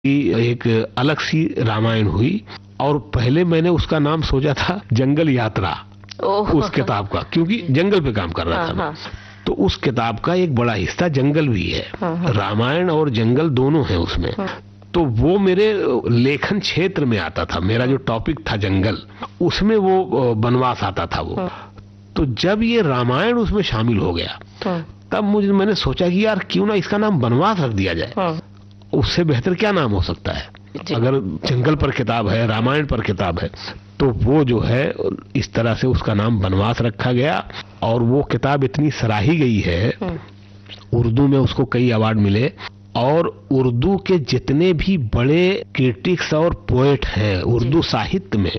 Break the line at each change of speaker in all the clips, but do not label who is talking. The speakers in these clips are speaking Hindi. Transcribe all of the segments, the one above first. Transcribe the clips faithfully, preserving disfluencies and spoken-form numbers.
एक अलग सी रामायण हुई और पहले मैंने उसका नाम सोचा था जंगल यात्रा उस किताब का, क्योंकि जंगल पे काम कर रहा था मैं। तो उस किताब का एक बड़ा हिस्सा जंगल भी है, रामायण और जंगल दोनों है उसमें। तो वो मेरे लेखन क्षेत्र में आता था, मेरा जो टॉपिक था जंगल, उसमें वो वनवास आता था वो। तो जब ये रामायण उसमें शामिल हो गया तब मुझे मैंने सोचा कि यार क्यों ना इसका नाम वनवास रख दिया जाए, उससे बेहतर क्या नाम हो सकता है। अगर जंगल पर किताब है, रामायण पर किताब है, तो वो जो है इस तरह से उसका नाम वनवास रखा गया। और वो किताब इतनी सराही गई है, उर्दू में उसको कई अवार्ड मिले, और उर्दू के जितने भी बड़े क्रिटिक्स और पोएट हैं उर्दू साहित्य में,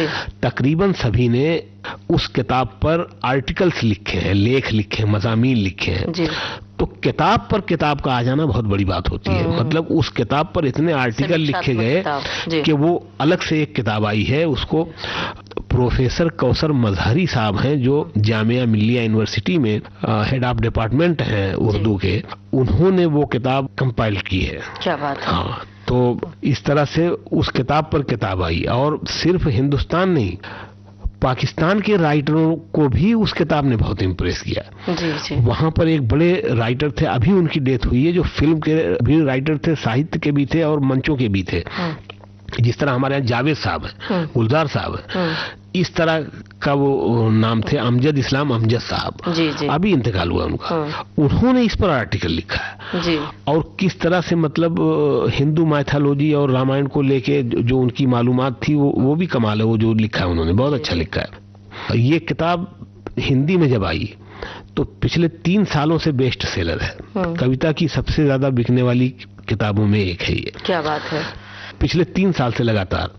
तकरीबन सभी ने उस किताब पर आर्टिकल्स लिखे हैं, लेख लिखे हैं, मज़ामीन लिखे हैं। तो किताब पर किताब का आ जाना बहुत बड़ी बात होती है। मतलब उस किताब पर इतने आर्टिकल लिखे गए कि वो अलग से एक किताब आई है। उसको प्रोफेसर कौसर मजहरी साहब हैं जो जामिया मिल्लिया यूनिवर्सिटी में हेड ऑफ डिपार्टमेंट हैं उर्दू के, उन्होंने वो किताब कंपाइल की है।
क्या बात है।
हाँ, तो इस तरह से उस किताब पर किताब आई। और सिर्फ हिंदुस्तान नहीं, पाकिस्तान के राइटरों को भी उस किताब ने बहुत इम्प्रेस किया।
जी जी।
वहां पर एक बड़े राइटर थे, अभी उनकी डेथ हुई है, जो फिल्म के भी राइटर थे, साहित्य के भी थे और मंचों के भी थे। जिस तरह हमारे यहाँ जावेद साहब हैं, गुलजार साहब हैं, इस तरह का वो नाम थे अमजद इस्लाम अमजद साहब।
जी जी।
अभी इंतकाल हुआ उनका। उन्होंने इस पर आर्टिकल लिखा है
जी। और
किस तरह से मतलब हिंदू माइथोलॉजी और रामायण को लेके जो उनकी मालूमात थी वो वो भी कमाल है। वो जो लिखा है उन्होंने बहुत अच्छा लिखा है। ये किताब हिंदी में जब आई तो पिछले तीन सालों से बेस्ट सेलर है, कविता की सबसे ज्यादा बिकने वाली किताबों में एक है ये।
क्या बात है।
पिछले तीन साल से लगातार।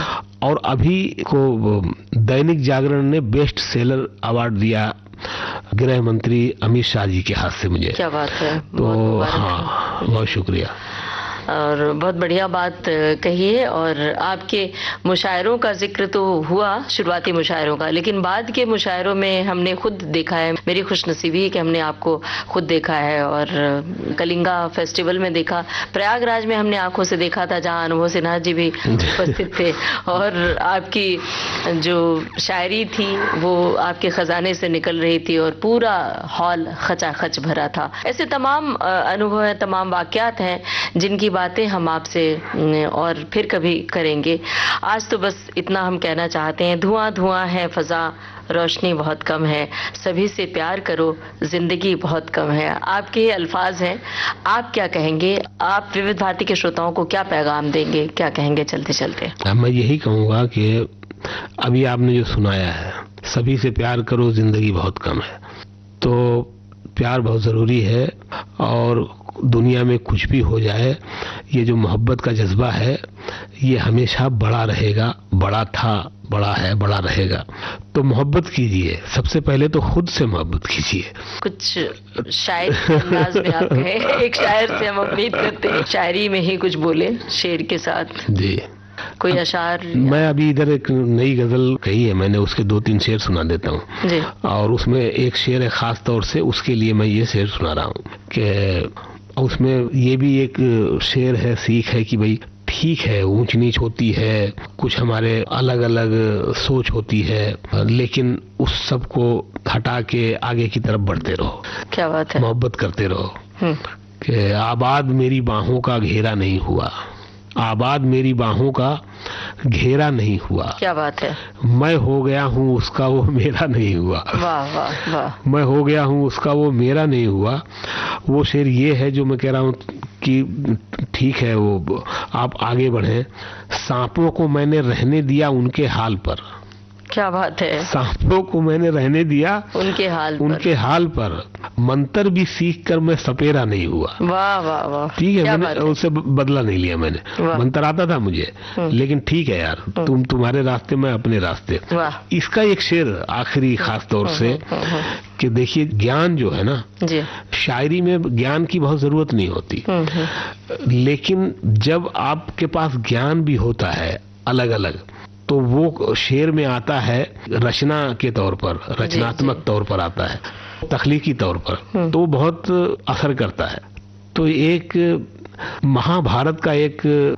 और अभी को दैनिक जागरण ने बेस्ट सेलर अवार्ड दिया गृह मंत्री अमित शाह जी के हाथ से मुझे।
क्या बात है।
तो हाँ, बहुत शुक्रिया।
और बहुत बढ़िया बात कही है। और आपके मुशायरों का जिक्र तो हुआ, शुरुआती मुशायरों का, लेकिन बाद के मुशायरों में हमने खुद देखा है, मेरी खुशनसीबी है कि हमने आपको खुद देखा है। और कलिंगा फेस्टिवल में देखा, प्रयागराज में हमने आंखों से देखा था जहां अनुभव सिन्हा जी भी उपस्थित थे। और आपकी जो शायरी थी वो आपके खजाने से निकल रही थी और पूरा हॉल खचाखच भरा था। ऐसे तमाम अनुभव हैं, तमाम वाकयात हैं जिनकी बातें हम आपसे और फिर कभी करेंगे। आज तो बस इतना हम कहना चाहते हैं, धुआं धुआं है फजा, रोशनी बहुत कम है, सभी से प्यार करो, जिंदगी बहुत कम है। आपके ये अल्फाज हैं, आप क्या कहेंगे? आप विविध भारती के श्रोताओं को क्या पैगाम देंगे, क्या कहेंगे चलते चलते?
मैं यही कहूँगा कि अभी आपने जो सुनाया है, सभी से प्यार करो, जिंदगी बहुत कम है, तो प्यार बहुत ज़रूरी है। और दुनिया में कुछ भी हो जाए, ये जो मोहब्बत का जज्बा है ये हमेशा बड़ा रहेगा, बड़ा था, बड़ा है, बड़ा रहेगा। तो मोहब्बत कीजिए, सबसे पहले तो खुद से मोहब्बत कीजिए।
कुछ शायर के अंदाज में आप कहे, एक शायर से हम उम्मीद करते हैं शायरी में ही कुछ बोले शेर के साथ।
जी,
कोई अशार?
मैं अभी इधर एक नई गजल कही है मैंने, उसके दो तीन शेर सुना देता हूँ। और उसमें एक शेर है खास तौर से, उसके लिए मैं ये शेर सुना रहा हूँ कि उसमें ये भी एक शेर है, सीख है कि भाई ठीक है, ऊंच नीच होती है, कुछ हमारे अलग अलग सोच होती है, लेकिन उस सब को हटा के आगे की तरफ बढ़ते रहो।
क्या बात है।
मोहब्बत करते रहो। कि आबाद मेरी बाहों का घेरा नहीं हुआ, आबाद मेरी बाहों का घेरा नहीं हुआ।
क्या बात है।
मैं हो गया हूँ उसका, वो मेरा नहीं हुआ।
वाह वाह वाह।
मैं हो गया हूँ उसका, वो मेरा नहीं हुआ। वो शेर ये है जो मैं कह रहा हूँ कि ठीक है, वो आप आगे बढ़ें। सांपों को मैंने रहने दिया उनके हाल पर।
क्या बात है।
सांपों को मैंने रहने दिया
उनके हाल पर, उनके
हाल पर। मंत्र भी सीख कर मैं सपेरा नहीं हुआ।
वाह वाह वाह।
ठीक है, मैंने उससे बदला नहीं लिया। मैंने मंत्र आता था मुझे, लेकिन ठीक है यार, तुम तुम्हारे रास्ते, मैं अपने रास्ते। इसका एक शेर आखिरी खास तौर से कि देखिए, ज्ञान जो है ना, शायरी में ज्ञान की बहुत जरूरत नहीं होती, लेकिन जब आपके पास ज्ञान भी होता है अलग अलग, तो वो शेर में आता है रचना के तौर पर, रचनात्मक तौर पर आता है, तख्लीकी तौर पर, तो बहुत असर करता है। तो एक महाभारत का एक